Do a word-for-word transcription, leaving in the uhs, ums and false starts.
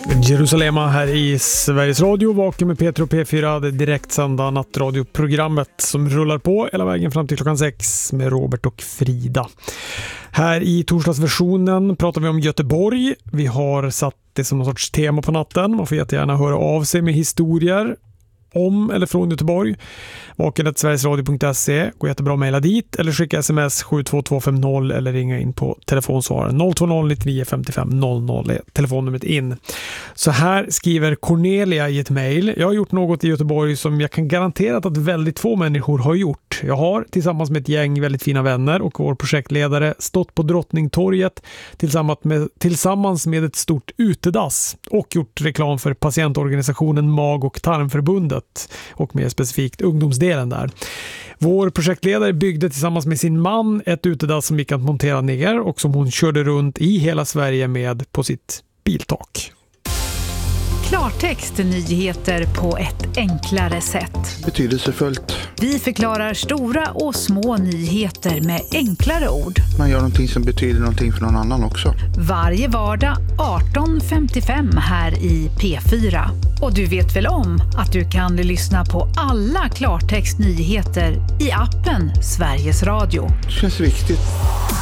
Jerusalema här i Sveriges Radio, vaken med Peter och P fyra, det direktsända nattradioprogrammet som rullar på hela vägen fram till klockan sex med Robert och Frida. Här i torsdagsversionen pratar vi om Göteborg. Vi har satt det som någon sorts tema på natten. Man får jättegärna höra av sig med historier om eller från Göteborg. vaken snabel-a sverigesradio punkt se. Går jättebra att mejla dit eller skicka sms sju två två fem noll eller ringa in på telefonsvaren noll två noll nittionio femtiofem noll noll är telefonnumret in. Så här skriver Cornelia i ett mejl. Jag har gjort något i Göteborg som jag kan garantera att väldigt få människor har gjort. Jag har tillsammans med ett gäng väldigt fina vänner och vår projektledare stått på Drottningtorget tillsammans med, tillsammans med ett stort utedass och gjort reklam för patientorganisationen Mag- och tarmförbundet och mer specifikt ungdomsdelen där. Vår projektledare byggde tillsammans med sin man ett utedass som gick att montera ner och som hon körde runt i hela Sverige med på sitt biltak. Klartext nyheter på ett enklare sätt. Betydelsefullt. Vi förklarar stora och små nyheter med enklare ord. Man gör någonting som betyder någonting för någon annan också. Varje vardag arton femtiofem här i P fyra. Och du vet väl om att du kan lyssna på alla Klartext nyheter i appen Sveriges Radio. Det känns viktigt.